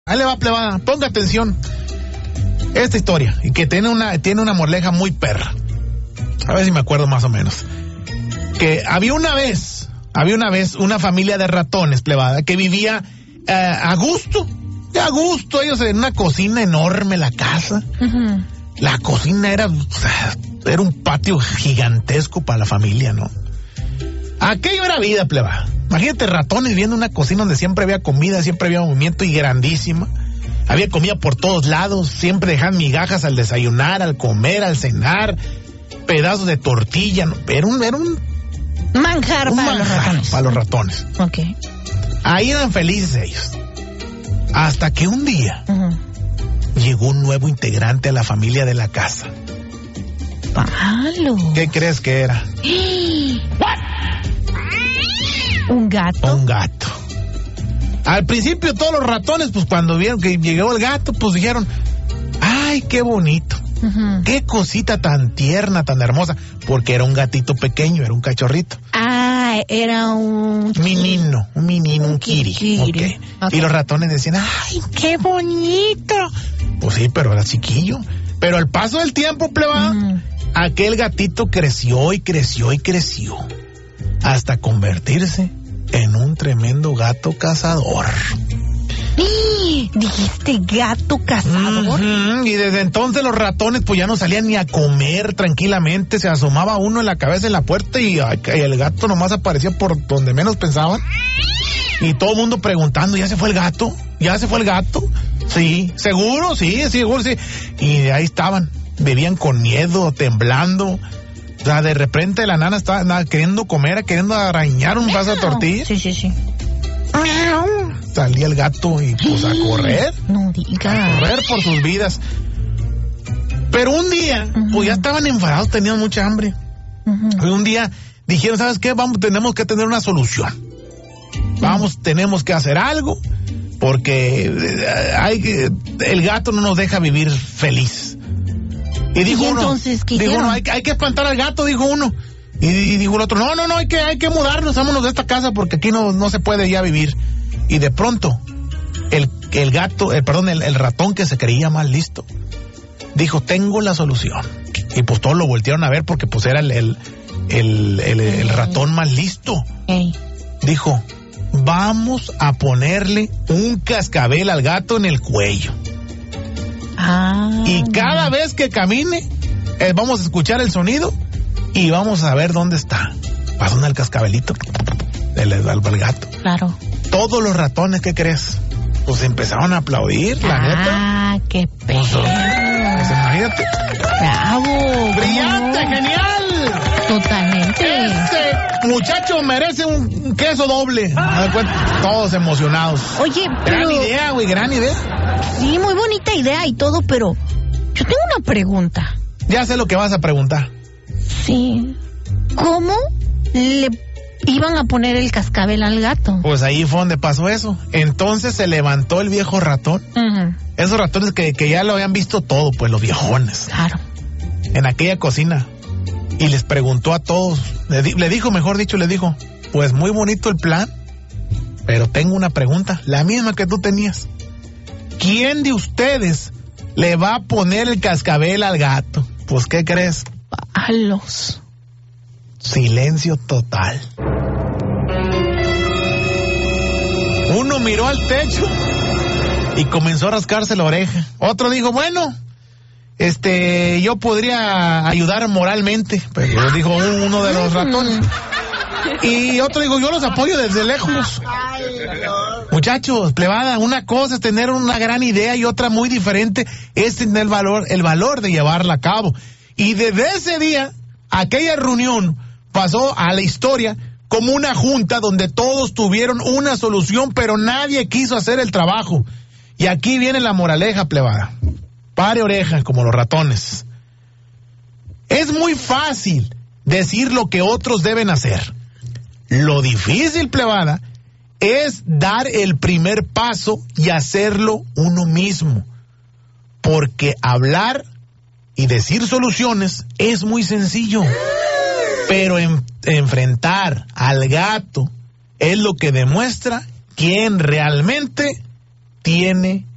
Ahí le va, plebada, ponga atención. Esta historia, y que tiene una moraleja muy perra. A ver si me acuerdo más o menos. Que había una vez una familia de ratones, plebada, que vivía a gusto, ellos en una cocina enorme, la casa. Uh-huh. La cocina era un patio gigantesco para la familia, ¿no? Aquello era vida, plebada. Imagínate ratones viviendo en una cocina donde siempre había comida, siempre había movimiento y grandísima. Había comida por todos lados, siempre dejaban migajas al desayunar, al comer, al cenar, pedazos de tortilla, ¿no? Era un manjar para los ratones. Okay. Ahí eran felices ellos. Hasta que un día llegó un nuevo integrante a la familia de la casa. ¡Palo! ¿Qué crees que era? ¿Un gato? Un gato. Al principio todos los ratones, pues cuando vieron que llegó el gato, pues dijeron, ¡ay, qué bonito! Uh-huh. ¡Qué cosita tan tierna, tan hermosa! Porque era un gatito pequeño, era un cachorrito. Ah, era un menino, un kiri. Okay. Y los ratones decían, ¡ay, qué bonito! Pues sí, pero era chiquillo. Pero al paso del tiempo, plebada, aquel gatito creció y creció y creció, hasta convertirse en un tremendo gato cazador. ¿Dijiste gato cazador? Y desde entonces los ratones pues ya no salían ni a comer tranquilamente. Se asomaba uno en la cabeza en la puerta y el gato nomás aparecía por donde menos pensaban. Y todo el mundo preguntando, ¿ya se fue el gato? ¿Ya se fue el gato? Sí, seguro, sí. Y ahí estaban, vivían con miedo, temblando. O sea, de repente la nana estaba queriendo comer, queriendo arañar un vaso de tortilla. Sí. Salía el gato y pues a correr. No digas. A correr por sus vidas. Pero un día, pues ya estaban enfadados, tenían mucha hambre. Y un día dijeron, ¿sabes qué? Tenemos que tener una solución. Tenemos que hacer algo, porque el gato no nos deja vivir feliz. Y dijo uno, entonces, hay que espantar al gato, dijo uno. Y dijo el otro, no, hay que mudarnos, vámonos de esta casa porque aquí no se puede ya vivir. Y de pronto, el ratón que se creía más listo, dijo, tengo la solución. Y pues todos lo voltearon a ver porque pues era el ratón más listo. Dijo, vamos a ponerle un cascabel al gato en el cuello. Y cada vez que camine, vamos a escuchar el sonido y vamos a ver dónde está. Va a sonar el cascabelito al gato. Claro. Todos los ratones, ¿qué crees? Pues empezaron a aplaudir, la neta. ¡Qué pedo! Pues imagínate. ¡Bravo! ¡Brillante, genial! Totalmente. Este muchacho merece un queso doble. Todos emocionados. Oye, pero... Gran idea. Sí, muy bonita idea y todo, pero yo tengo una pregunta. Ya sé lo que vas a preguntar. Sí. ¿Cómo le iban a poner el cascabel al gato? Pues ahí fue donde pasó eso. Entonces se levantó el viejo ratón. Esos ratones que ya lo habían visto todo, pues los viejones. Claro. En aquella cocina. Y les preguntó a todos. Le dijo, pues muy bonito el plan, pero tengo una pregunta, la misma que tú tenías. ¿Quién de ustedes le va a poner el cascabel al gato? Pues, ¿qué crees? Palos. Silencio total. Uno miró al techo y comenzó a rascarse la oreja. Otro dijo, bueno, yo podría ayudar moralmente, pero dijo uno de los ratones. Y otro dijo, yo los apoyo desde lejos. Muchachos, plebada, una cosa es tener una gran idea y otra muy diferente es tener el valor de llevarla a cabo. Y desde ese día, aquella reunión pasó a la historia como una junta donde todos tuvieron una solución, pero nadie quiso hacer el trabajo. Y aquí viene la moraleja, plebada. Pare oreja, como los ratones. Es muy fácil decir lo que otros deben hacer. Lo difícil, plebada, es dar el primer paso y hacerlo uno mismo. Porque hablar y decir soluciones es muy sencillo. Pero enfrentar al gato es lo que demuestra quién realmente tiene